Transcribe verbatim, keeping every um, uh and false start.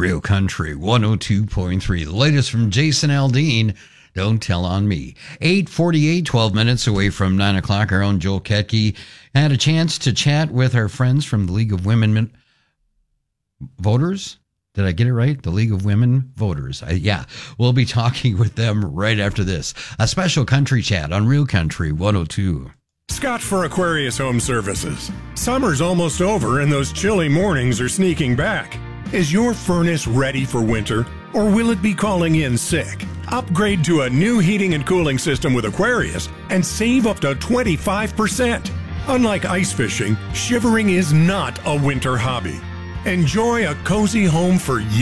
Real Country one oh two point three. The latest from Jason Aldean. Don't tell on me. eight forty-eight, twelve minutes away from nine o'clock. Our own Joel Ketke had a chance to chat with our friends from the League of Women Voters. Did I get it right? The League of Women Voters. I, yeah, we'll be talking with them right after this. A special country chat on Real Country one oh two. Scott for Aquarius Home Services. Summer's almost over and those chilly mornings are sneaking back. Is your furnace ready for winter, or will it be calling in sick? Upgrade to a new heating and cooling system with Aquarius and save up to twenty-five percent. Unlike ice fishing, shivering is not a winter hobby. Enjoy a cozy home for years.